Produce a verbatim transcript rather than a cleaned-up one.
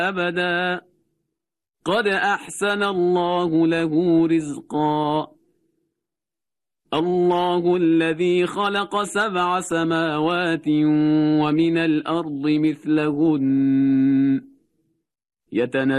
أبدا قد أحسن الله له رزقا الله الذي خلق سبع سماوات ومن الأرض مثلهن يتنزل